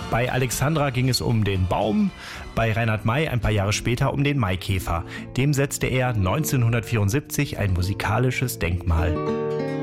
Bei Alexandra ging es um den Baum, bei Reinhard May ein paar Jahre später um den Maikäfer. Dem setzte er 1974 ein musikalisches Denkmal.